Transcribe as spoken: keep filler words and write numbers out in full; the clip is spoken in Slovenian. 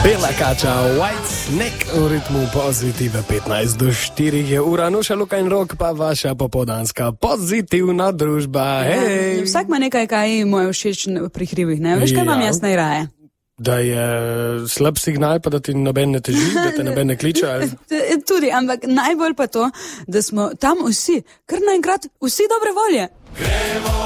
Bela kača, White Snake v ritmu pozitive petnajst do štirih je ura, Nuša, Luka in Rok pa vaša popoldanska pozitivna družba. Hej! Ja, vsak ima nekaj, kaj mu je všeč pri hribih, ne? Veš, kaj vam Ja. jaz najraje? Da je slab signal, pa da ti noben ne teži, da te noben ne kliče. Ali... Tudi, ampak najbolj pa to, da smo tam vsi, kar naenkrat vsi dobre volje.